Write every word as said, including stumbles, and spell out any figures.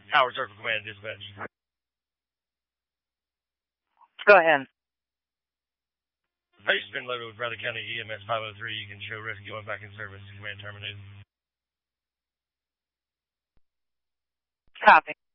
Howard Circle Command Dispatch. Go ahead. Base has been loaded with Bradley County E M S five oh three. You can show rescue going back in service. Command terminated. Copy.